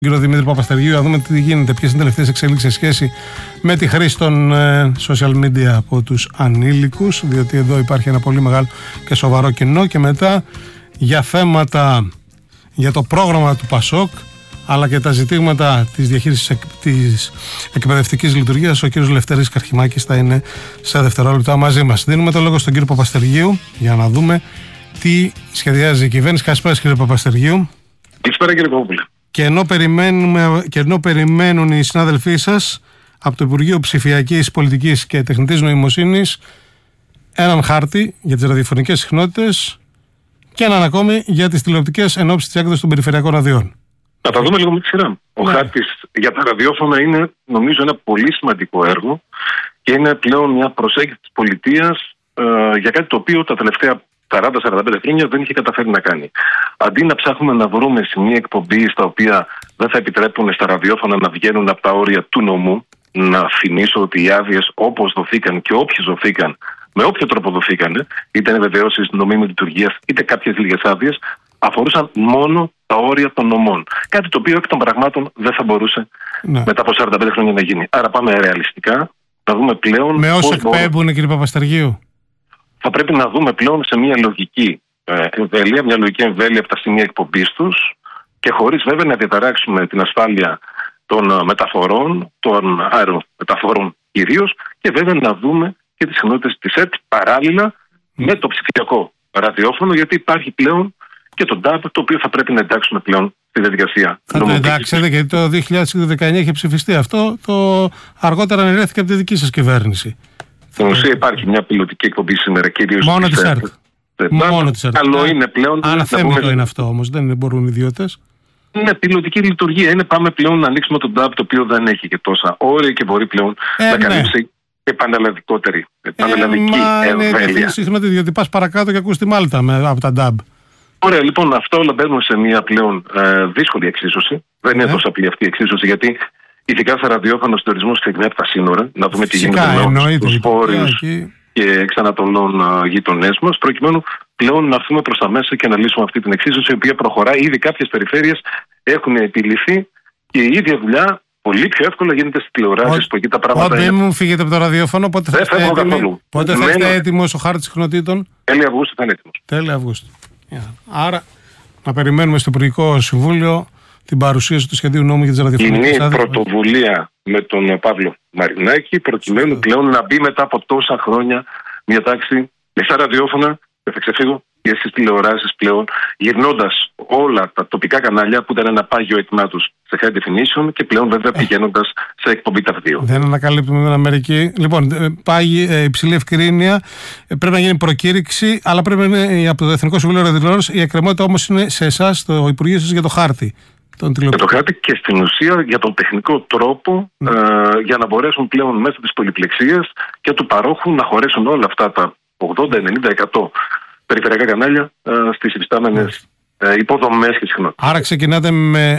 Κύριο Δημήτρη Παπαστεργίου, να δούμε τι γίνεται, ποιες είναι οι τελευταίες εξέλιξεις σε σχέση με τη χρήση των social media από τους ανήλικους, διότι εδώ υπάρχει ένα πολύ μεγάλο και σοβαρό κοινό. Και μετά για θέματα για το πρόγραμμα του ΠΑΣΟΚ, αλλά και τα ζητήματα της διαχείρισης της εκπαιδευτικής λειτουργίας, ο κύριος Λευτέρης Καρχημάκης θα είναι σε δευτερόλεπτα μαζί μας. Δίνουμε το λόγο στον κύριο Παπαστεργίου για να δούμε τι σχεδιάζει η κυβέρνηση. Καλησπέρα, κύριε Παπαστεργίου. Καλησπέρα, κύριε Παπούλη. Και ενώ περιμένουν οι συνάδελφοί σας από το Υπουργείο Ψηφιακής Πολιτικής και Τεχνητής Νοημοσύνης έναν χάρτη για τις ραδιοφωνικές συχνότητες και έναν ακόμη για τις τηλεοπτικές ενόψεις της έκδοσης των περιφερειακών αδειών. Να τα δούμε λίγο με τη σειρά. Ο χάρτης για τα ραδιόφωνα είναι, νομίζω, ένα πολύ σημαντικό έργο και είναι πλέον μια προσέγγιση της πολιτείας για κάτι το οποίο τα τελευταία 40-45 χρόνια δεν είχε καταφέρει να κάνει. Αντί να ψάχνουμε να βρούμε σημεία εκπομπή στα οποία δεν θα επιτρέπουν στα ραδιόφωνα να βγαίνουν από τα όρια του νόμου, να θυμίσω ότι οι άδειες όπως δοθήκαν και όποιες δοθήκαν, με όποιο τρόπο δοθήκαν, είτε είναι βεβαιώσεις νομίμης λειτουργίας, είτε κάποιες λίγες άδειες, αφορούσαν μόνο τα όρια των νομών. Κάτι το οποίο εκ των πραγμάτων δεν θα μπορούσε μετά από 45 χρόνια να γίνει. Άρα πάμε ρεαλιστικά, να δούμε πλέον. Με όσο εκπέμπουν, κύριε Παπαστεργίου. Θα πρέπει να δούμε πλέον σε μια λογική εμβέλεια, μια λογική εμβέλεια από τα σημεία εκπομπής τους και χωρίς βέβαια να διαταράξουμε την ασφάλεια των μεταφορών, των αερομεταφορών κυρίως, και βέβαια να δούμε και τις συχνότητες της ΕΤ παράλληλα με το ψηφιακό ραδιόφωνο, γιατί υπάρχει πλέον και το DAB, το οποίο θα πρέπει να εντάξουμε πλέον στη διαδικασία. Θα το εντάξετε, γιατί το 2019 είχε ψηφιστεί αυτό, το αργότερα αναιρέθηκε από τη δική σας κυβέρνηση. Στην ουσία υπάρχει μια πιλωτική εκπομπή σήμερα, κυρίως μόνο της ΕΡΤ. Μόνο της ΕΡΤ. Καλό είναι πλέον. Αναθέμητο είναι αυτό όμως, δεν μπορούν οι ιδιώτες. Ναι, πιλωτική λειτουργία είναι. Πάμε πλέον να ανοίξουμε τον DAB, το οποίο δεν έχει και τόσα όρια και μπορεί πλέον να καλύψει και πανελλαδική εμβέλεια. Συχνότητα, διότι πας παρακάτω και ακούς τη Μάλτα από τα DAB. Ωραία, λοιπόν, αυτό όλα μπαίνουν σε μια πλέον δύσκολη εξίσωση. Δεν είναι τόσο απλή αυτή η εξίσωση, γιατί ειδικά στα ραδιόφωνα συντονισμός ξεκινάει από τα σύνορα, να δούμε τι γίνεται με τους βόρειους και εξανατολών γείτονές μας, προκειμένου πλέον να έρθουμε προς τα μέσα και να λύσουμε αυτή την εξίσωση, η οποία προχωράει. Ήδη κάποιες περιφέρειες έχουν επιληθεί και η ίδια δουλειά πολύ πιο εύκολα γίνεται στις τηλεοράσεις που εκεί τα πράγματα. Όταν μου φύγετε από το ραδιόφωνο, πότε θα είστε έτοιμος ο χάρτης συχνοτήτων? Τέλη Αυγούστου θα είναι έτοιμος. Τέλη Αυγούστου. Άρα, να περιμένουμε στο Υπουργικό Συμβούλιο την παρουσίαση του σχεδίου νόμου για τις ραδιοφωνικές άδειες. Είναι πρωτοβουλία με τον Παύλο Μαρινάκη, προκειμένου πλέον να μπει μετά από τόσα χρόνια μια τάξη στα ραδιόφωνα, και θα ξεφύγω, και στις τηλεοράσεις πλέον, γυρνώντας όλα τα τοπικά κανάλια που ήταν ένα πάγιο έτοιμά τους σε high definition και πλέον βέβαια πηγαίνοντας σε εκπομπή ταυδίου. Δεν ανακαλύπτουμε με την Αμερική. Λοιπόν, πάγει υψηλή ευκρίνεια, πρέπει να γίνει προκήρυξη, αλλά πρέπει να είναι από το Εθνικό Συμβούλιο Ραδιοτηλεόρασης. Η εκκρεμότητα όμως είναι σε εσάς, στο Υπουργείο σας, για το χάρτη. Για το χάρτη και στην ουσία για τον τεχνικό τρόπο για να μπορέσουν πλέον μέσα της πολυπλεξίας και του παρόχου να χωρέσουν όλα αυτά τα 80-90% περιφερειακά κανάλια στις υφιστάμενες υποδομές και συχνότητες. Άρα ξεκινάτε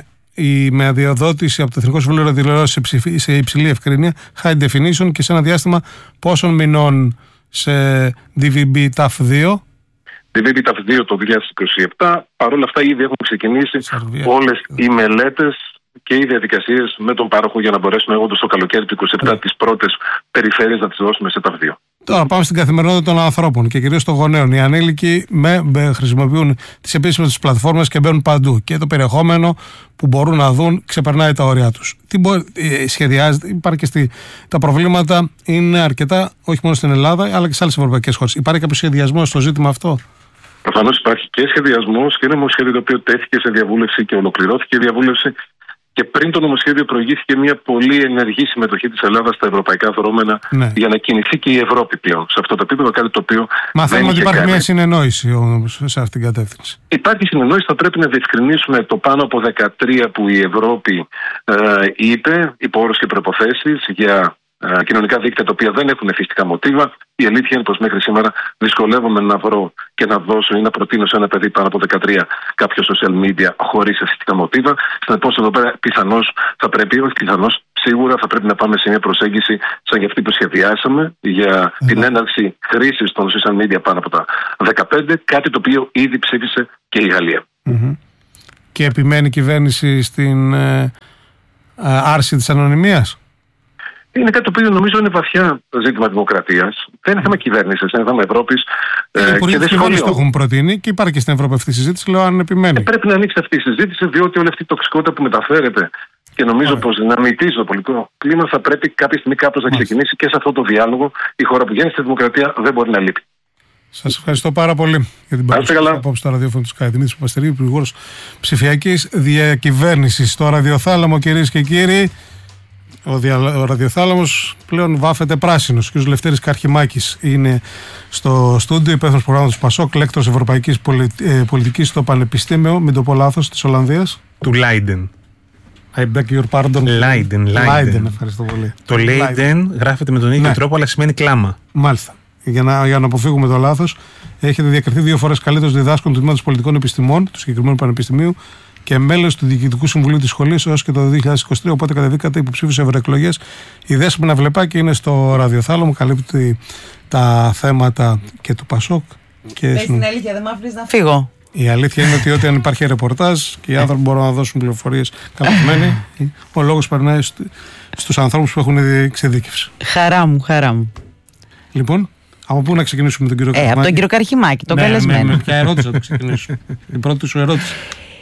με αδειοδότηση από το Εθνικό Συμβούλιο Ραδιοτηλεόρασης σε υψηλή ευκρίνεια, high definition, και σε ένα διάστημα πόσων μηνών σε DVB TAF2? DVB TAF2 το 2027. Παρ' όλα αυτά ήδη έχουν ξεκινήσει όλες οι μελέτες και οι διαδικασίες με τον πάροχο για να μπορέσουμε όντως το καλοκαίρι του 2027 τις πρώτες περιφέρειες να τις δώσουμε σε TAF2. Τώρα πάμε στην καθημερινότητα των ανθρώπων και κυρίως των γονέων. Οι ανήλικοι χρησιμοποιούν τις επίσημες τους πλατφόρμες και μπαίνουν παντού. Και το περιεχόμενο που μπορούν να δουν ξεπερνάει τα όρια τους. Τι σχεδιάζεται, υπάρχει και τα προβλήματα είναι αρκετά, όχι μόνο στην Ελλάδα, αλλά και σε άλλες ευρωπαϊκές χώρες. Υπάρχει κάποιο σχεδιασμό στο ζήτημα αυτό? Προφανώς υπάρχει και σχεδιασμός και ένα νομοσχέδιο το οποίο τέθηκε σε διαβούλευση και ολοκληρώθηκε η διαβούλευση. Και πριν το νομοσχέδιο προηγήθηκε μια πολύ ενεργή συμμετοχή της Ελλάδας στα ευρωπαϊκά δρόμενα για να κινηθεί και η Ευρώπη πλέον σε αυτό το επίπεδο, κάτι το οποίο. Μαθαίνουμε ότι υπάρχει μια συνεννόηση όμως σε αυτήν την κατεύθυνση. Υπάρχει συνεννόηση, θα πρέπει να διευκρινίσουμε το πάνω από 13 που η Ευρώπη είπε, υπό όρους και προϋποθέσεις για κοινωνικά δίκτυα τα οποία δεν έχουν εθιστικά μοτίβα. Η αλήθεια είναι πως μέχρι σήμερα δυσκολεύομαι να βρω και να δώσω ή να προτείνω σε ένα παιδί πάνω από 13 κάποιο social media χωρίς εθιστικά μοτίβα. Συνεπώς εδώ πέρα πιθανώς θα πρέπει, όχι πιθανώς, σίγουρα θα πρέπει να πάμε σε μια προσέγγιση σαν για αυτή που σχεδιάσαμε για την έναρξη χρήσης των social media πάνω από τα 15, κάτι το οποίο ήδη ψήφισε και η Γαλλία. και επιμένει η κυβέρνηση στην άρση της ανωνυμίας? Είναι κάτι το οποίο νομίζω είναι βαθιά ζήτημα δημοκρατίας. Δεν είναι θέμα κυβέρνησης, είναι θέμα Ευρώπης. Οι υπουργοί της κυβέρνησης το έχουν προτείνει και υπάρχει και στην Ευρώπη αυτή η συζήτηση. Λέω αν επιμένει. Πρέπει να ανοίξει αυτή η συζήτηση, διότι όλη αυτή η τοξικότητα που μεταφέρεται και νομίζω πως δυναμητίζει το πολιτικό κλίμα θα πρέπει κάποια στιγμή κάπως να ξεκινήσει και σε αυτό το διάλογο. Η χώρα που βγαίνει στη δημοκρατία δεν μπορεί να λείπει. Σας ευχαριστώ πάρα πολύ για την παρουσία σας απόψε στο ραδιόφωνο του Sky. Δημήτρης Παπαστερίου, υπουργός ψηφιακής διακυβέρνησης. Στο ραδιοθάλαμο, κυρίες και κύριοι, ο ραδιοθάλαμος πλέον βάφεται πράσινος. Ο κ. Λευτέρης Καρχημάκης είναι στο στούντιο, υπεύθυνος προγράμματος Πασόκ, λέκτορος Ευρωπαϊκής Πολιτικής στο Πανεπιστήμιο, μην το πω λάθος, της Ολλανδίας. Του Leiden. I beg your pardon. Leiden. Ευχαριστώ πολύ. Το Leiden γράφεται με τον ίδιο τρόπο, αλλά σημαίνει κλάμα. Μάλιστα. Για να αποφύγουμε το λάθος, έχετε διακριθεί 2 φορές καλύτερος διδάσκων του Τμήματος Πολιτικών Επιστημών του συγκεκριμένου Πανεπιστημίου και μέλος του Διοικητικού Συμβουλίου της Σχολής έως και το 2023. Οπότε κατεβήκατε υποψήφιος σε ευρωεκλογές. Η Δέσποινα Βλεπάκη είναι στο ραδιοθάλαμο, καλύπτει τα θέματα και του Πασόκ. Πες την αλήθεια, δεν μ' άφηνες να φύγω. Η αλήθεια είναι ότι όταν υπάρχει ρεπορτάζ και οι άνθρωποι μπορούν να δώσουν πληροφορίες καλεσμένοι, ο λόγος περνάει στους ανθρώπους που έχουν εξειδίκευση. Χαρά μου. Λοιπόν, από πού να ξεκινήσουμε τον κύριο Καρχημάκη? Από τον κύριο Καρχημάκη, τον καλεσμένο. Με ποια ερώτηση να το ξεκινήσουμε? Η πρώτη σου ερώτηση.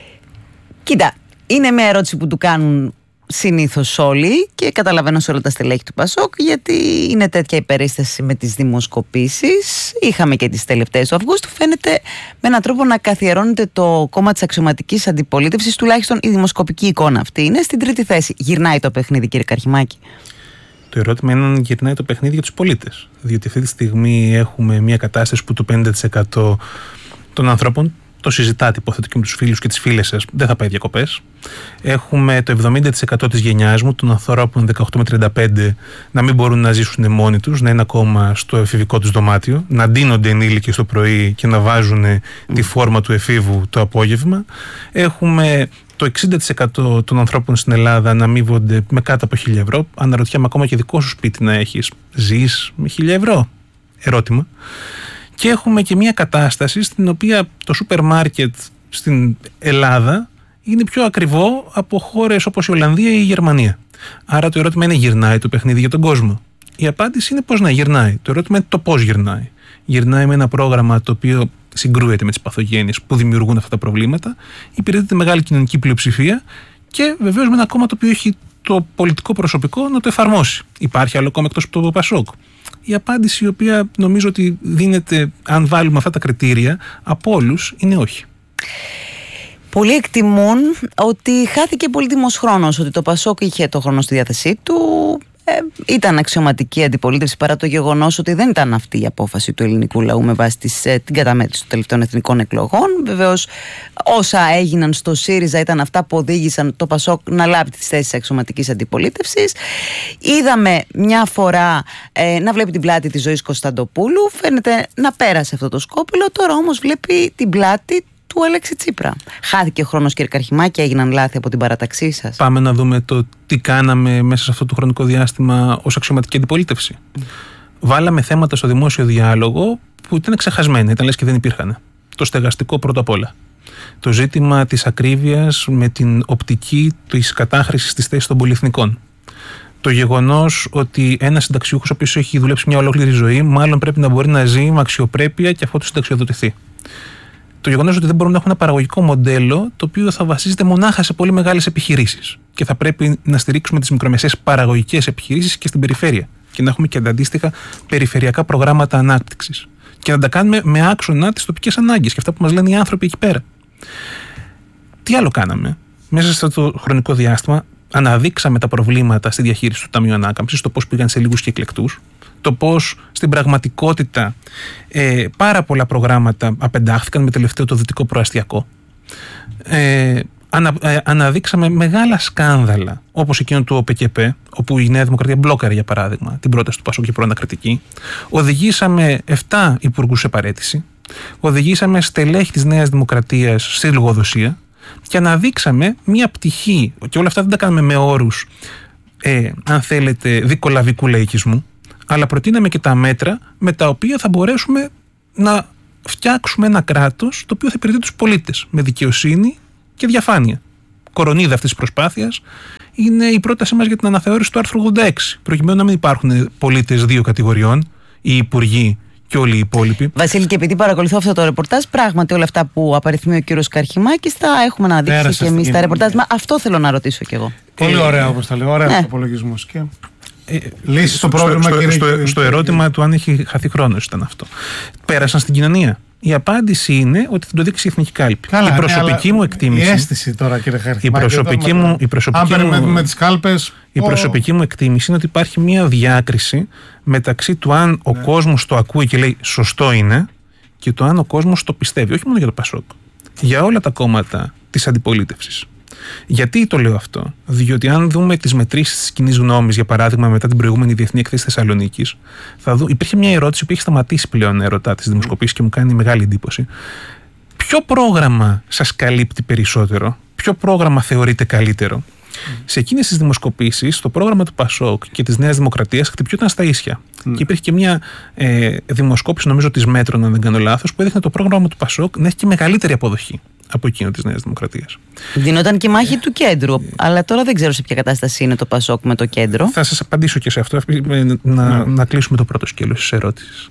Κοίτα, είναι μια ερώτηση που του κάνουν συνήθως όλοι και καταλαβαίνω σε όλα τα στελέχη του Πασόκ, γιατί είναι τέτοια η περίσταση με τις δημοσκοπήσεις. Είχαμε και τις τελευταίες του Αυγούστου. Φαίνεται με έναν τρόπο να καθιερώνεται το κόμμα της αξιωματικής αντιπολίτευσης, τουλάχιστον η δημοσκοπική εικόνα αυτή είναι στην 3η θέση. Γυρνάει το παιχνίδι, κύριε Καρχημάκη? Το ερώτημα είναι αν γυρνάει το παιχνίδι για τους πολίτες. Διότι αυτή τη στιγμή έχουμε μια κατάσταση που το 50% των ανθρώπων το συζητάτε, υποθέτω και με τους φίλους και τις φίλες σας, δεν θα πάει διακοπές. Έχουμε το 70% της γενιάς μου, των ανθρώπων 18 με 35, να μην μπορούν να ζήσουν μόνοι τους, να είναι ακόμα στο εφηβικό τους δωμάτιο, να ντύνονται ενήλικες το πρωί και να βάζουν τη φόρμα του εφήβου το απόγευμα. Έχουμε το 60% των ανθρώπων στην Ελλάδα να αμείβονται με κάτω από 1.000 ευρώ. Αναρωτιάμαι ακόμα και δικό σου σπίτι να έχεις. Ζεις με 1.000 ευρώ? Ερώτημα. Και έχουμε και μια κατάσταση στην οποία το σούπερ μάρκετ στην Ελλάδα είναι πιο ακριβό από χώρες όπως η Ολλανδία ή η Γερμανία. Άρα το ερώτημα είναι, γυρνάει το παιχνίδι για τον κόσμο? Η απάντηση είναι πώς να γυρνάει. Το ερώτημα είναι το πώς γυρνάει. Γυρνάει με ένα πρόγραμμα το οποίο συγκρούεται με τις παθογένειες που δημιουργούν αυτά τα προβλήματα, υπηρετείται μεγάλη κοινωνική πλειοψηφία και βεβαίως με ένα κόμμα το οποίο έχει το πολιτικό προσωπικό να το εφαρμόσει. Υπάρχει άλλο κόμμα εκτός από το Πασόκ? Η απάντηση, η οποία νομίζω ότι δίνεται, αν βάλουμε αυτά τα κριτήρια, από όλους, είναι όχι. Πολλοί εκτιμούν ότι χάθηκε πολύτιμος χρόνος, ότι το Πασόκ είχε το χρόνο στη διάθεσή του, ήταν αξιωματική αντιπολίτευση, παρά το γεγονός ότι δεν ήταν αυτή η απόφαση του ελληνικού λαού με βάση την καταμέτρηση των τελευταίων εθνικών εκλογών. Βεβαίως, όσα έγιναν στο ΣΥΡΙΖΑ ήταν αυτά που οδήγησαν το Πασόκ να λάβει τις θέσεις αξιωματικής αντιπολίτευσης. Είδαμε μια φορά να βλέπει την πλάτη της Ζωής Κωνσταντοπούλου. Φαίνεται να πέρασε αυτό το σκόπελο. Τώρα όμως βλέπει την πλάτη του Αλέξη Τσίπρα. Χάθηκε ο χρόνος, κύριε Καρχημάκη, έγιναν λάθη από την παραταξή σας? Πάμε να δούμε το τι κάναμε μέσα σε αυτό το χρονικό διάστημα ως αξιωματική αντιπολίτευση. Βάλαμε θέματα στο δημόσιο διάλογο που ήταν ξεχασμένα, ήταν λες και δεν υπήρχαν. Το στεγαστικό πρώτα απ' όλα. Το ζήτημα της ακρίβειας με την οπτική της κατάχρησης της θέσης των πολυεθνικών. Το γεγονός ότι ένας συνταξιούχος ο οποίος έχει δουλέψει μια ολόκληρη ζωή, μάλλον πρέπει να μπορεί να ζει με αξιοπρέπεια και αφού του συνταξιοδοτηθεί. Το γεγονός ότι δεν μπορούμε να έχουμε ένα παραγωγικό μοντέλο το οποίο θα βασίζεται μονάχα σε πολύ μεγάλες επιχειρήσεις και θα πρέπει να στηρίξουμε τις μικρομεσαίες παραγωγικές επιχειρήσεις και στην περιφέρεια και να έχουμε και αντίστοιχα περιφερειακά προγράμματα ανάπτυξης και να τα κάνουμε με άξονα τις τοπικές ανάγκες και αυτά που μας λένε οι άνθρωποι εκεί πέρα. Τι άλλο κάναμε? Μέσα σε αυτό το χρονικό διάστημα αναδείξαμε τα προβλήματα στη διαχείριση του Ταμείου Ανάκαμψης, το πώς πήγαν σε λίγους και εκλεκτούς, το πώς στην πραγματικότητα πάρα πολλά προγράμματα απεντάχθηκαν, με τελευταίο το δυτικό προαστιακό. Αναδείξαμε μεγάλα σκάνδαλα, όπως εκείνο του ΟΠΚΠ, όπου η Νέα Δημοκρατία μπλόκαρε, για παράδειγμα, την πρόταση του Πασόκ για προανακριτική. Οδηγήσαμε 7 υπουργούς σε παραίτηση. Οδηγήσαμε στελέχη της Νέας Δημοκρατίας στη λογοδοσία και αναδείξαμε μια πτυχή, και όλα αυτά δεν τα κάναμε με όρους, αν θέλετε, δικολαβικού λαϊκισμού, αλλά προτείναμε και τα μέτρα με τα οποία θα μπορέσουμε να φτιάξουμε ένα κράτος το οποίο θα υπηρετεί τους πολίτες με δικαιοσύνη και διαφάνεια. Κορονίδα αυτής της προσπάθειας είναι η πρότασή μας για την αναθεώρηση του άρθρου 86, προκειμένου να μην υπάρχουν πολίτες δύο κατηγοριών, οι υπουργοί και όλοι οι υπόλοιποι. Βασίλη, και επειδή παρακολουθώ αυτό το ρεπορτάζ, πράγματι όλα αυτά που απαριθμεί ο κύριος Καρχημάκης τα έχουμε αναδείξει και εμείς στα ρεπορτάζ. Αυτό θέλω να ρωτήσω κι εγώ. Πολύ ωραία, όπως τα λέω. Ωραίος απολογισμός. Και λύση στο πρόβλημα, στο ερώτημα του αν έχει χαθεί χρόνος ήταν αυτό. Πέρασαν στην κοινωνία. Η απάντηση είναι ότι θα το δείξει η εθνική κάλπη. Καλά, η προσωπική μου εκτίμηση. Η αίσθηση τώρα, κύριε Χαρχημάκη. Αν περιμένουμε τις κάλπες. Η προσωπική μου εκτίμηση είναι ότι υπάρχει μια διάκριση μεταξύ του αν ο κόσμος το ακούει και λέει σωστό είναι και το αν ο κόσμος το πιστεύει. Όχι μόνο για το Πασόκ. Για όλα τα κόμματα της αντιπολίτευσης. Γιατί το λέω αυτό? Διότι αν δούμε τις μετρήσεις της κοινής γνώμης, για παράδειγμα, μετά την προηγούμενη Διεθνή Εκθέση Θεσσαλονίκης, υπήρχε μια ερώτηση που έχει σταματήσει πλέον ερωτά της δημοσκοπήσεις και μου κάνει μεγάλη εντύπωση. Ποιο πρόγραμμα σας καλύπτει περισσότερο, ποιο πρόγραμμα θεωρείτε καλύτερο? Σε εκείνες τις δημοσκοπήσεις, το πρόγραμμα του Πασόκ και της Νέας Δημοκρατίας χτυπιόταν στα ίσια. Και υπήρχε και μια δημοσκόπηση, νομίζω της Μέτρων, αν δεν κάνω λάθος, που έδειχνε το πρόγραμμα του Πασόκ να έχει και μεγαλύτερη αποδοχή από εκείνο της Νέας Δημοκρατίας. Δινόταν και μάχη του κέντρου. Αλλά τώρα δεν ξέρω σε ποια κατάσταση είναι το Πασόκ με το κέντρο. Θα σας απαντήσω και σε αυτό, να κλείσουμε το πρώτο σκέλος της ερώτησης.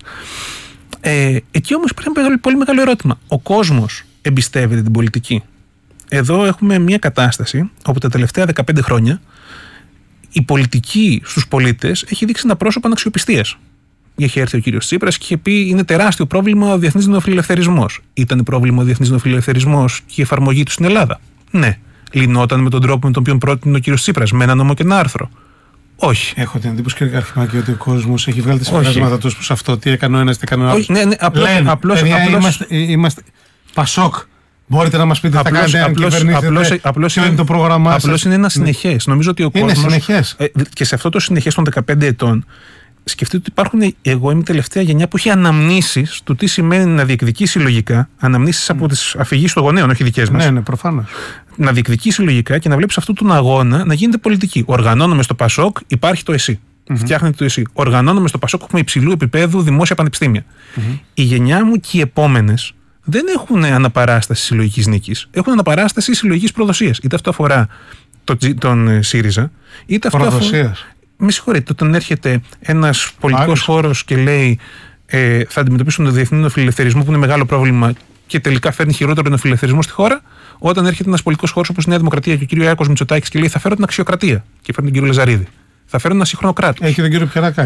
Εκεί όμως υπάρχει ένα πολύ μεγάλο ερώτημα. Ο κόσμος εμπιστεύεται την πολιτική? Εδώ έχουμε μια κατάσταση όπου τα τελευταία 15 χρόνια η πολιτική στους πολίτες έχει δείξει ένα πρόσωπο αναξιοπιστίας. Είχε έρθει ο κύριος Τσίπρας και είχε πει: είναι τεράστιο πρόβλημα ο διεθνής νεοφιλελευθερισμός. Ήταν πρόβλημα ο διεθνής νεοφιλελευθερισμός και η εφαρμογή του στην Ελλάδα? Ναι. Λυνόταν με τον τρόπο με τον οποίο πρότεινε ο κύριος Τσίπρας, με ένα νόμο και ένα άρθρο? Όχι. Έχω την εντύπωση, κύριε Καρχημάκη, ότι ο κόσμος έχει βγάλει τα συμπεράσματα του προς αυτό. Τι έκανε ο ένας, τι έκανε ο άλλος. Ναι, απλώς. Είμαστε Πασόκ. Μπορείτε να μας πείτε τι θα κάνετε αν κυβερνήσετε? Ποιο είναι το πρόγραμμά σας? Απλώς είναι ένα συνεχές. Νομίζω ότι ο κόσμος. Είναι συνεχές. Και σε αυτό το συνεχές των 15 ετών, σκεφτείτε ότι υπάρχουν. Εγώ είμαι η τελευταία γενιά που έχει αναμνήσεις του τι σημαίνει να διεκδικήσει λογικά. Αναμνήσεις από τις αφηγήσεις των γονέων, όχι δικές μας. Ναι, προφανώς. Να διεκδικήσει λογικά και να βλέπεις αυτόν τον αγώνα να γίνεται πολιτική. Οργανώνομαι στο Πασόκ, υπάρχει το εσύ. Φτιάχνετε το εσύ. Οργανώνομαι στο Πασόκ, έχουμε υψηλού επίπεδου δημόσια πανεπιστήμια. Η γενιά μου και οι επόμενες δεν έχουν αναπαράσταση συλλογικής νίκης. Έχουν αναπαράσταση συλλογικής προδοσίας. Είτε αυτό αφορά τον ΣΥΡΙΖΑ, είτε αυτό αφορά. Με συγχωρείτε, όταν έρχεται ένας πολιτικός χώρος και λέει θα αντιμετωπίσουν τον διεθνή νεοφιλελευθερισμό, που είναι μεγάλο πρόβλημα, και τελικά φέρνει χειρότερο νεοφιλελευθερισμό στη χώρα, όταν έρχεται ένας πολιτικός χώρος όπως η Νέα Δημοκρατία και ο κύριο Ιάκωβος Μητσοτάκης και λέει θα φέρω την αξιοκρατία, και φέρνει τον κύριο Λαζαρίδη. Θα φέρω ένα σύγχρονο κράτος. Έχει τον κύριο Πιερακάκη.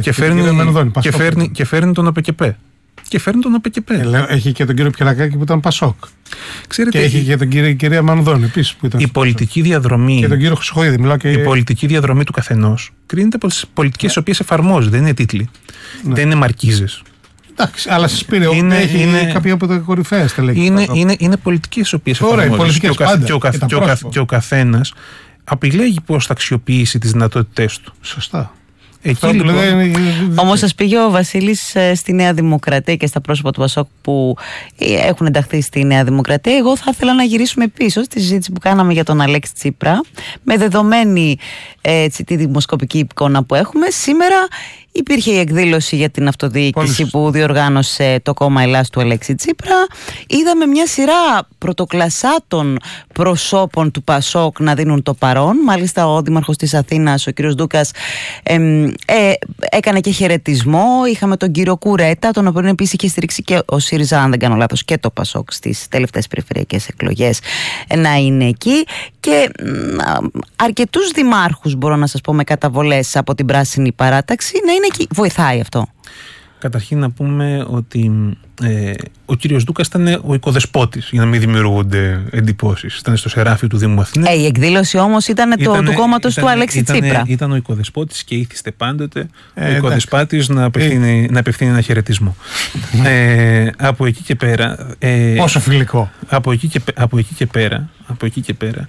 Και φέρνει τον ΑΠΚΠ. Και φέρνει τον ΑΠΚΠ. Έχει και τον κύριο Πιερακάκη που ήταν Πασόκ. Ξέρετε, και έχει και τον κυρία Μανδώνη επίσης που ήταν. Η πολιτική διαδρομή. Και τον κύριο Χρυσοχοίδη. Η πολιτική διαδρομή του καθενός κρίνεται από τις πολιτικές τις οποίες εφαρμόζει. Δεν είναι τίτλοι. Δεν είναι μαρκίζες. Εντάξει, αλλά σας πήρε. Έχει κάποια από τα κορυφαία στελέχη. Είναι πολιτικές τις οποίες εφαρμόζει. Και ο καθένας επιλέγει πώς θα αξιοποιήσει τις δυνατότητές του. Σωστά. Λοιπόν, όμως σας πήγε ο Βασίλης στη Νέα Δημοκρατία και στα πρόσωπα του Πασόκ που έχουν ενταχθεί στη Νέα Δημοκρατία. Εγώ θα ήθελα να γυρίσουμε πίσω στη συζήτηση που κάναμε για τον Αλέξη Τσίπρα, με δεδομένη τη δημοσκοπική εικόνα που έχουμε. Σήμερα υπήρχε η εκδήλωση για την αυτοδιοίκηση που διοργάνωσε το κόμμα Ελλάς του Αλέξη Τσίπρα. Είδαμε μια σειρά πρωτοκλασσάτων προσώπων του Πασόκ να δίνουν το παρόν. Μάλιστα ο Δήμαρχος της Αθήνας, ο κύριος Ντούκας, έκανε και χαιρετισμό. Είχαμε τον κύριο Κουρέτα, τον οποίο επίσης είχε στηρίξει και ο ΣΥΡΙΖΑ, αν δεν κάνω λάθος, και το Πασόκ στις τελευταίες περιφερειακές εκλογές να είναι εκεί. Και αρκετούς δημάρχους, μπορώ να σας πω, με καταβολές από την Πράσινη Παράταξη να είναι εκεί. Βοηθάει αυτό? Καταρχήν να πούμε ότι ο κύριος Ντούκας ήταν ο οικοδεσπότης, για να μην δημιουργούνται εντυπώσεις. Ήταν στο σεράφιο του Δήμου Αθηνών. Η εκδήλωση όμως ήταν του κόμματος του Αλέξη Τσίπρα. Ήταν ο οικοδεσπότης και ήθιστε πάντοτε ο οικοδεσπότης να απευθύνει ένα χαιρετισμό. Από εκεί και πέρα. Πόσο φιλικό. Από εκεί και πέρα.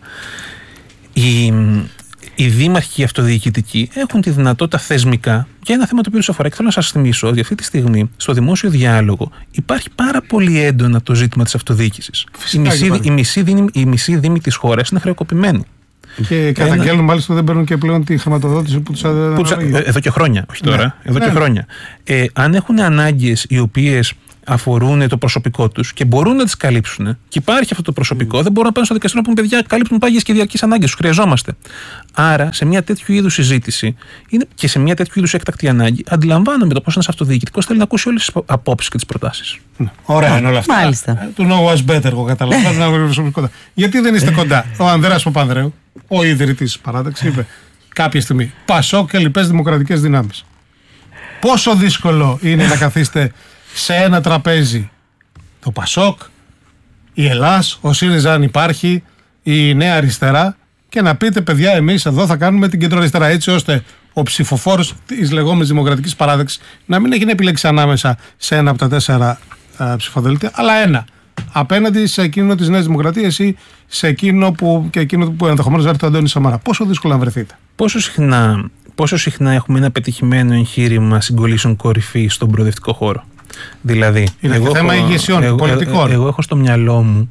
Οι δήμαρχοι αυτοδιοικητικοί έχουν τη δυνατότητα θεσμικά για ένα θέμα το οποίο τους αφορά. Και θέλω να σας θυμίσω ότι αυτή τη στιγμή στο δημόσιο υπάρχει πάρα πολύ έντονα το ζήτημα της αυτοδιοίκησης. Οι μισοί δήμοι της χώρας είναι χρεοκοπημένοι. Και καταγγέλνουν μάλιστα ότι δεν παίρνουν και πλέον τη χρηματοδότηση που τους εδώ και χρόνια, όχι τώρα. Εδώ και χρόνια. Αν έχουν ανάγκες οι οποίες αφορούν το προσωπικό τους και μπορούν να τις καλύψουν, και υπάρχει αυτό το προσωπικό, δεν μπορούν να πάνε στο δικαστήριο να πούν: παιδιά, καλύπτουν πάγιες και διαρκείς ανάγκες, τους χρειαζόμαστε. Άρα, σε μια τέτοιου είδους συζήτηση και σε μια τέτοιου είδους έκτακτη ανάγκη, αντιλαμβάνομαι το πώς ένας αυτοδιοικητικός θέλει να ακούσει όλες τις απόψεις και τις προτάσεις. Ωραία είναι όλα αυτά. Μάλιστα. Του know what's better, εγώ καταλαβαίνω. Γιατί δεν είστε κοντά? Ο Ανδρέας Παπανδρέου, ο ιδρυτής της παράταξης, είπε κάποια στιγμή: Πασόκ και λοιπές δημοκρατικές δυνάμεις. Πόσο δύσκολο είναι να καθίστε σε ένα τραπέζι το Πασόκ, η Ελλάς, ο ΣΥΡΙΖΑ αν υπάρχει, η Νέα Αριστερά, και να πείτε: παιδιά, εμείς εδώ θα κάνουμε την κεντροαριστερά, έτσι ώστε ο ψηφοφόρος της λεγόμενης δημοκρατικής παράδεξης να μην έχει να επιλέξει ανάμεσα σε ένα από τα 4 ψηφοδέλτια, αλλά ένα. Απέναντι σε εκείνο της Νέας Δημοκρατίας ή σε εκείνο που ενδεχομένως έρθει το Αντώνη Σαμαρά. Πόσο δύσκολο να βρεθείτε? Πόσο συχνά έχουμε ένα πετυχημένο εγχείρημα συγκολήσεων κορυφή στον προοδευτικό χώρο? Δηλαδή, είναι θέμα ηγεσιών, πολιτικών. Εγώ έχω στο μυαλό μου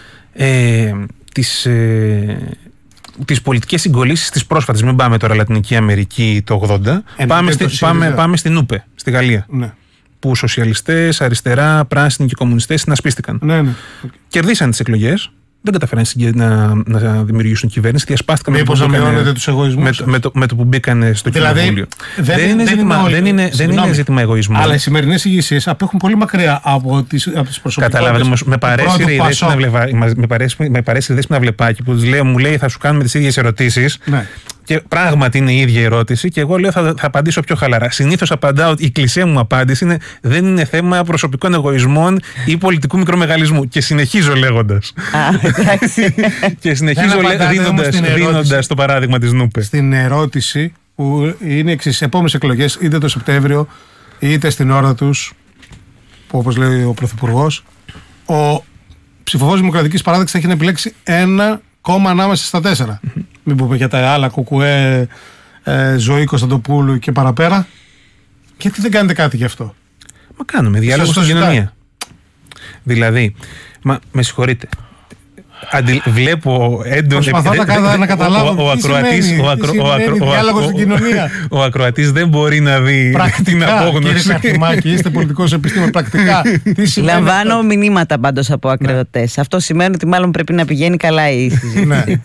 τις πολιτικές συγκολήσεις της πρόσφατης. Μην πάμε τώρα Λατινική Αμερική το 80. Πάμε στην Ούπε, στη Γαλλία. Ναι. Που σοσιαλιστές, αριστερά, πράσινοι και κομμουνιστές συνασπίστηκαν. Ναι. Κερδίσαν τις εκλογές. Δεν καταφέραν να δημιουργήσουν κυβέρνηση, διασπάστηκαν. Μήπως να μειώνετε τους εγωισμούς με το που μπήκανε στο κοινοβούλιο. Δεν είναι ζήτημα εγωισμού. Αλλά οι σημερινές ηγεσίες απέχουν πολύ μακριά από τις προσωπικότητες. Καταλάβατε, με παρέσει η Δέσποινα Βλεπάκη που μου λέει: θα σου κάνουμε τις ίδιες ερωτήσεις. Ναι. Και πράγματι είναι η ίδια ερώτηση, και εγώ λέω: θα απαντήσω πιο χαλαρά. Συνήθως απαντάω ότι η κλισέ μου απάντηση είναι: δεν είναι θέμα προσωπικών εγωισμών ή πολιτικού μικρομεγαλισμού. Και συνεχίζω λέγοντας. Και συνεχίζω δίνοντας το παράδειγμα της Νούπε. Στην ερώτηση που είναι εξής: επόμενες εκλογές, είτε το Σεπτέμβριο είτε στην ώρα τους, που όπως λέει ο Πρωθυπουργός, ο ψηφοφόρος Δημοκρατικής Παράδεξης θα έχει να επιλέξει ένα κόμμα ανάμεσα στα 4. Μην πούμε για τα άλλα, Κουκουέ, Ζωή Κωνσταντοπούλου και παραπέρα. Γιατί δεν κάνετε κάτι γι' αυτό? Μα κάνουμε διάλογο στην κοινωνία. Δηλαδή, με συγχωρείτε, βλέπω έντονο. Προσπαθώ να καταλάβω τι σημαίνει διάλογο στην κοινωνία. Ο ακροατής δεν μπορεί να δει την απόγνωση. Κύριε Καρτιμάκη, είστε πολιτικός επιστήμον, πρακτικά. Λαμβάνω μηνύματα πάντως από ακροατές. Αυτό σημαίνει ότι μάλλον πρέπει να πηγαίνει καλά η συζήτηση.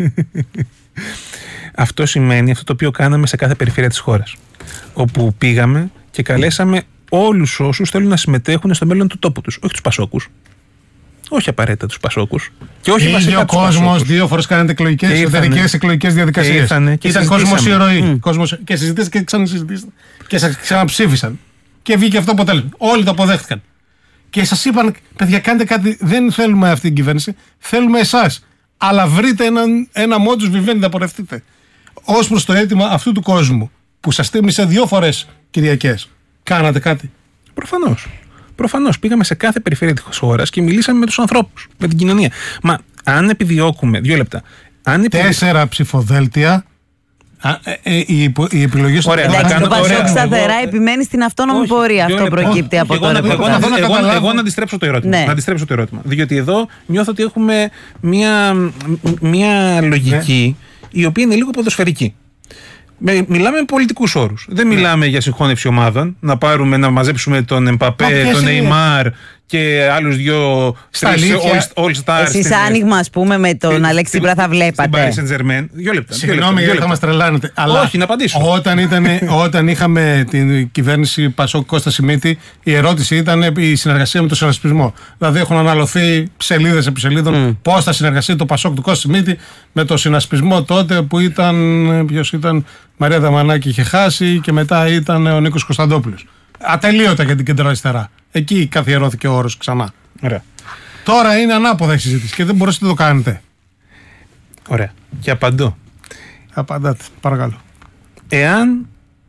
Αυτό σημαίνει αυτό το οποίο κάναμε σε κάθε περιφέρεια της χώρας, όπου πήγαμε και καλέσαμε όλους όσους θέλουν να συμμετέχουν στο μέλλον του τόπου τους. Όχι τους Πασόκους. Όχι απαραίτητα τους Πασόκους. Και όχι βασικά τους Πασόκους. Κόσμος, 2 φορές κάνετε εκλογικές, εσωτερικές εκλογικές διαδικασίες. Ήταν κόσμος ηρωή. Και συζητήσατε και ξανασυζητήσατε. Και σας ξαναψήφισαν. Και βγήκε αυτό το αποτέλεσμα. Όλοι το αποδέχτηκαν. Και σας είπαν: παιδιά, κάντε κάτι. Δεν θέλουμε αυτή την κυβέρνηση. Θέλουμε εσάς. Αλλά βρείτε ένα modus vivendi να πορευτείτε. Ως προς το αίτημα αυτού του κόσμου που σας τίμησε 2 φορές Κυριακές, κάνατε κάτι? Προφανώς πήγαμε σε κάθε περιφέρεια της χώρας και μιλήσαμε με τους ανθρώπους, με την κοινωνία. Μα αν επιδιώκουμε, 2 λεπτά. 4 ψηφοδέλτια. Οι επιλογές. Εντάξει, το Πασόκ σταθερά επιμένει στην αυτόνομη πορεία. Αυτό προκύπτει από το ρεπορτάζ. Εγώ να αντιστρέψω το ερώτημα. Διότι εδώ νιώθω ότι έχουμε μια λογική η οποία είναι λίγο ποδοσφαιρική. Μιλάμε με πολιτικούς όρους. Δεν μιλάμε για συγχώνευση ομάδων. Να μαζέψουμε τον Εμπαπέ, τον Νεϊμάρ και άλλους 2 all-stars. Εσείς άνοιγμα, ας πούμε, με τον Αλέξη Τσίπρα θα βλέπατε. Στην Paris Saint-Germain. 2 λεπτά. Συγγνώμη, γιατί θα μας τρελάνετε. Αλλά όχι, να απαντήσω. Όταν είχαμε την κυβέρνηση Πασόκ Κώστα Σιμίτη, η ερώτηση ήταν η συνεργασία με τον συνασπισμό. Δηλαδή έχουν αναλωθεί σελίδες επί σελίδων πώς θα συνεργαστεί το Πασόκ του Κώστα Σιμίτη με το συνασπισμό τότε που ήταν. Ποιος ήταν? Μαρία Δαμανάκη είχε χάσει και μετά ήταν ο Νίκος Κωνσταντόπουλος. Ατελείωτα για την κεντροαριστερά. Εκεί καθιερώθηκε ο όρος ξανά. Ωραία. Τώρα είναι ανάποδα η συζήτηση και δεν μπορείτε να το κάνετε. Ωραία. Και απαντώ. Απαντάτε, παρακαλώ. Εάν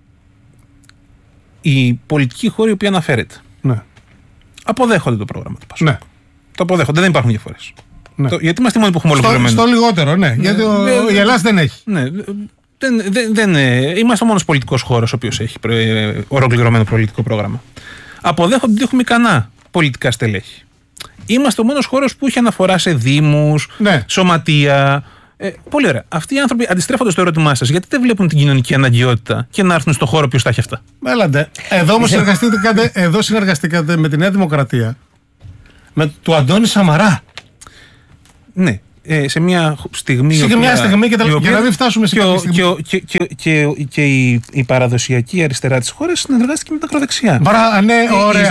η πολιτική χώρη η οποία αναφέρεται αποδέχονται το πρόγραμμα του Πασόκ. Ναι. Το αποδέχονται, δεν υπάρχουν διαφορές. Ναι. Γιατί είμαστε μόνοι που έχουμε ολοκληρωμένο. Στο λιγότερο, ναι. Γιατί η Ελλάδα δεν έχει. Ναι. Είμαστε ο μόνος πολιτικός χώρος ο οποίος έχει ολοκληρωμένο πολιτικό πρόγραμμα. Αποδέχονται ότι έχουμε ικανά πολιτικά στελέχη. Είμαστε ο μόνος χώρος που έχει αναφορά σε δήμους, σωματεία, Πολύ ωραία. Αυτοί οι άνθρωποι, αντιστρέφοντας το ερώτημά σας, γιατί δεν βλέπουν την κοινωνική αναγκαιότητα και να έρθουν στο χώρο ποιος τα έχει αυτά? Έλατε. Εδώ όμως συνεργαστήκατε με τη Νέα Δημοκρατία. Με του Αντώνη Σαμαρά. Ναι. Σε μια στιγμή. Για να μην φτάσουμε σε κάποια στιγμή. Και η παραδοσιακή αριστερά της χώρας συνεργάστηκε με τα ακροδεξιά. Ναι, ωραία.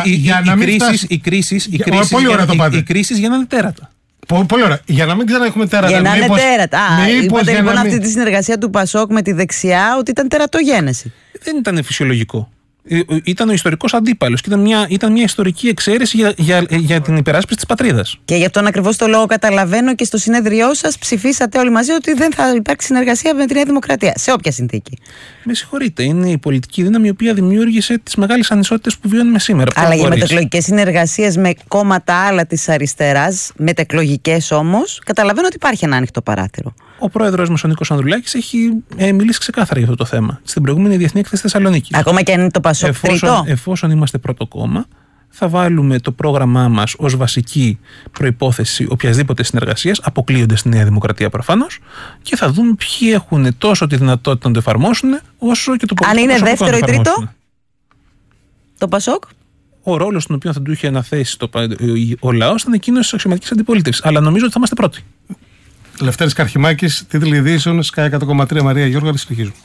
Οι κρίσεις για να είναι τέρατα. Πολύ ωραία. Για να μην ξαναέχουμε τέρατα. Για να είναι τέρατα. Είπατε λοιπόν αυτή τη συνεργασία του Πασόκ με τη δεξιά ότι ήταν τερατογένεση. Δεν ήταν φυσιολογικό. Ήταν ο ιστορικός αντίπαλος και ήταν μια ιστορική εξαίρεση για την υπεράσπιση της πατρίδας. Και γι' αυτόν ακριβώς το λόγο καταλαβαίνω και στο συνέδριό σας ψηφίσατε όλοι μαζί ότι δεν θα υπάρξει συνεργασία με τη Νέα Δημοκρατία. Σε όποια συνθήκη. Με συγχωρείτε, είναι η πολιτική δύναμη η οποία δημιούργησε τις μεγάλες ανισότητες που βιώνουμε σήμερα. Αλλά για μετεκλογικές συνεργασίες με κόμματα άλλα της αριστεράς, μετεκλογικές όμως, καταλαβαίνω ότι υπάρχει ένα ανοιχτό παράθυρο. Ο πρόεδρος μας, ο Νίκος Ανδρουλάκης, έχει μιλήσει ξεκάθαρα για αυτό το θέμα στην προηγούμενη Διεθνή Έκθεση Θεσσαλονίκης. Ακόμα και αν είναι το Πασόκ τρίτο. Εφόσον είμαστε πρώτο κόμμα, θα βάλουμε το πρόγραμμά μας ως βασική προϋπόθεση οποιασδήποτε συνεργασίας, αποκλείοντας τη Νέα Δημοκρατία προφανώς, και θα δούμε ποιοι έχουν τόσο τη δυνατότητα να το εφαρμόσουν, όσο και το πολιτικό. Αν είναι δεύτερο ή τρίτο, το Πασόκ. Ο ρόλος τον οποίο θα του είχε αναθέσει ο λαός ήταν εκείνος της αξιωματικής αντιπολίτευσης. Αλλά νομίζω ότι θα είμαστε πρώτοι. Λευτέρης Καρχιμάκης, τίτλοι ειδήσεων, Sky 100,3, Μαρία Γιώργα, συνεχίζουμε.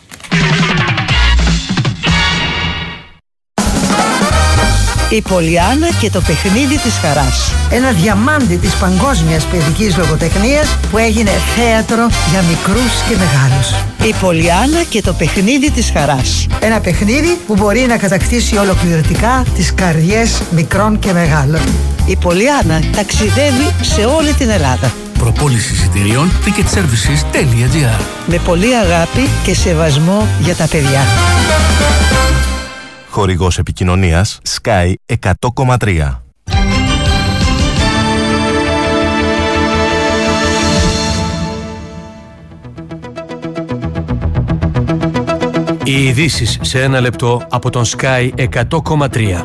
Η Πολιάννα και το παιχνίδι της χαράς. Ένα διαμάντι της παγκόσμιας παιδικής λογοτεχνίας που έγινε θέατρο για μικρούς και μεγάλους. Η Πολιάννα και το παιχνίδι της χαράς. Ένα παιχνίδι που μπορεί να κατακτήσει ολοκληρωτικά τις καρδιές μικρών και μεγάλων. Η Πολιάννα ταξιδεύει σε όλη την Ελλάδα. Προπόληση εισιτηρίων ticketservices.gr. Με πολύ αγάπη και σεβασμό για τα παιδιά. Χορηγός επικοινωνίας Sky 100,3. Οι ειδήσεις σε ένα λεπτό από τον Sky 100,3.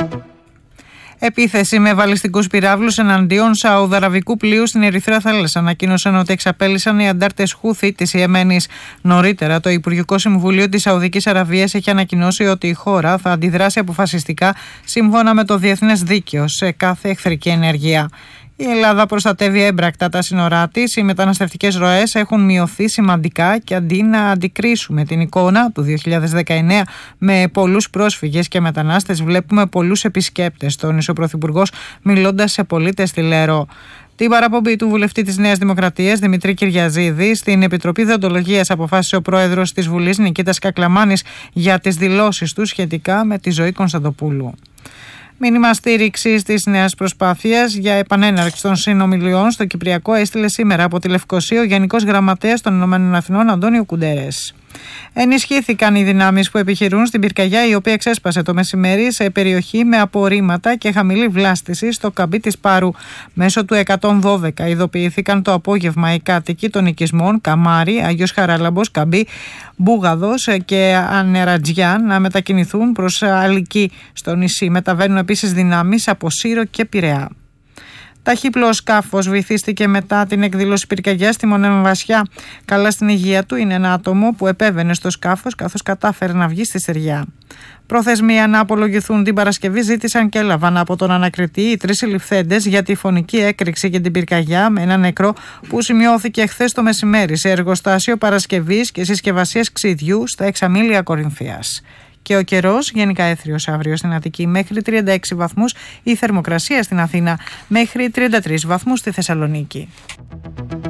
Επίθεση με βαλιστικούς πυράβλους εναντίον σαουδαραβικού πλοίου στην Ερυθρέα Θάλασσα. Ανακοίνωσαν ότι εξαπέλυσαν οι αντάρτες Χούθη της Ιεμένης. Νωρίτερα, το Υπουργικό Συμβουλίο της Σαουδικής Αραβίας έχει ανακοινώσει ότι η χώρα θα αντιδράσει αποφασιστικά σύμφωνα με το διεθνές δίκαιο σε κάθε εχθρική ενέργεια. Η Ελλάδα προστατεύει έμπρακτα τα σύνορά της. Οι μεταναστευτικές ροές έχουν μειωθεί σημαντικά και αντί να αντικρίσουμε την εικόνα του 2019 με πολλούς πρόσφυγες και μετανάστες, βλέπουμε πολλούς επισκέπτες, τόνισε ο Πρωθυπουργός μιλώντας σε πολίτες στη Λέρο. Την παραπομπή του βουλευτή της Νέας Δημοκρατίας, Δημητρή Κυριαζίδη, στην Επιτροπή Δεοντολογίας αποφάσισε ο πρόεδρος της Βουλής, Νικήτας Κακλαμάνης, για τις δηλώσεις του σχετικά με τη ζωή Κωνσταντοπούλου. Μήνυμα στήριξης της νέας προσπάθειας για επανέναρξη των συνομιλιών στο Κυπριακό έστειλε σήμερα από τη Λευκοσία ο Γενικός Γραμματέας των Ηνωμένων Εθνών, Αντώνιο Κουντέρες. Ενισχύθηκαν οι δυνάμεις που επιχειρούν στην πυρκαγιά, η οποία ξέσπασε το μεσημέρι σε περιοχή με απορρίμματα και χαμηλή βλάστηση στο καμπί της Πάρου. Μέσω του 112 ειδοποιήθηκαν το απόγευμα οι κάτοικοι των οικισμών Καμάρι, Αγιος Χαράλαμπος, Καμπί, Μπούγαδος και Ανερατζιά να μετακινηθούν προς Αλική στο νησί. Μεταβαίνουν επίσης δυνάμεις από Σύρο και Πειραιά. Ταχύπλο σκάφος βυθίστηκε μετά την εκδήλωση πυρκαγιάς στη Μονέ Βασιά. Καλά στην υγεία του είναι ένα άτομο που επέβαινε στο σκάφος καθώς κατάφερε να βγει στη στεριά. Προθεσμία να απολογηθούν την Παρασκευή ζήτησαν και έλαβαν από τον ανακριτή οι 3 συλληφθέντες για τη φωνική έκρηξη και την πυρκαγιά με ένα νεκρό που σημειώθηκε χθες το μεσημέρι σε εργοστάσιο παρασκευής και συσκευασίας ξυδιού στα Εξαμήλια Κορινθίας. Και ο καιρός γενικά έθριος αύριο στην Αττική μέχρι 36 βαθμούς, η θερμοκρασία στην Αθήνα μέχρι 33 βαθμούς στη Θεσσαλονίκη.